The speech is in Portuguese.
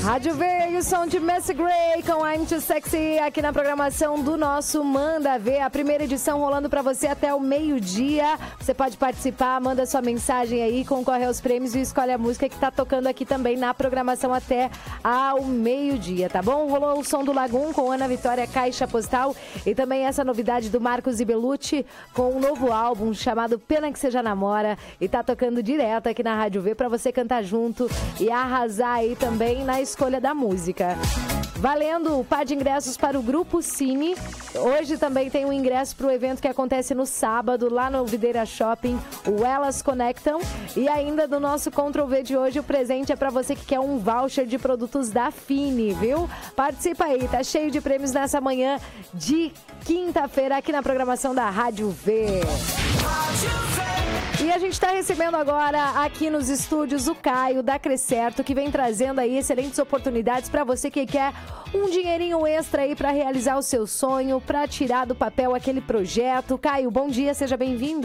Rádio V e o som de Messi Gray com I'm Too Sexy aqui na programação do nosso Manda Ver. A primeira edição rolando pra você até o meio-dia. Você pode participar, manda sua mensagem aí, concorre aos prêmios e escolhe a música que tá tocando aqui também na programação até ao meio-dia, tá bom? Rolou o som do Lagum com Ana Vitória, Caixa Postal, e também essa novidade do Marcos e Belucci com um novo álbum chamado Pena Que Seja Namora, e tá tocando direto aqui na Rádio V pra você cantar junto e arrasar aí também na escolha da música. Valendo o par de ingressos para o Grupo Cine. Hoje também tem um ingresso para o evento que acontece no sábado, lá no Videira Shopping, o Elas Conectam. E ainda do nosso Ctrl V de hoje, o presente é para você que quer um voucher de produtos da Fini, viu? Participa aí, tá cheio de prêmios nessa manhã de quinta-feira aqui na programação da Rádio V. E a gente está recebendo agora aqui nos estúdios o Caio da Crescerto, que vem trazendo aí excelentes oportunidades para você que quer um dinheirinho extra aí para realizar o seu sonho, para tirar do papel aquele projeto. Caio, bom dia, seja bem-vindo.